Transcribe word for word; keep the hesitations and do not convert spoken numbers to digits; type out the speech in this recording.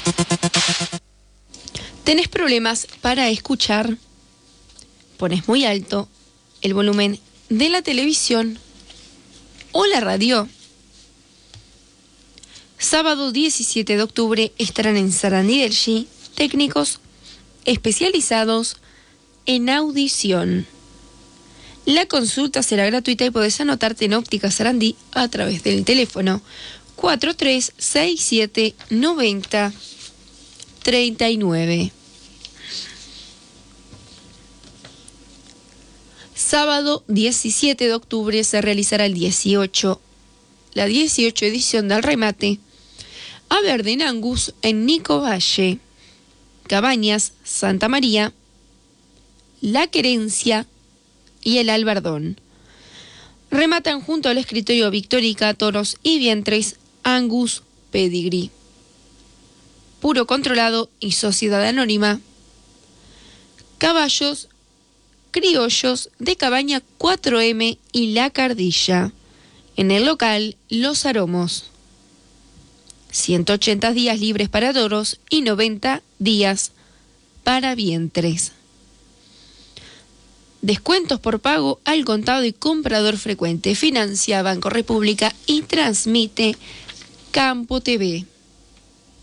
¿Tenés problemas para escuchar? ¿Pones muy alto el volumen de la televisión o la radio? Sábado diecisiete de octubre estarán en Sarandí del G técnicos especializados en audición. La consulta será gratuita y podés anotarte en Óptica Sarandí a través del teléfono cuatro tres seis siete nueve cero tres nueve. Sábado diecisiete de octubre se realizará el dieciocho, la dieciocho edición del remate a Verde en Angus en Nico Valle, Cabañas, Santa María, La Querencia y el Albardón. Rematan junto al escritorio Victorica, Toros y Vientres, Angus Pedigree. Puro Controlado y Sociedad Anónima. Caballos criollos de Cabaña cuatro eme y La Cardilla. En el local Los Aromos. ciento ochenta días libres para toros y noventa días para vientres. Descuentos por pago al contado y comprador frecuente. Financia Banco República y transmite Campo T V.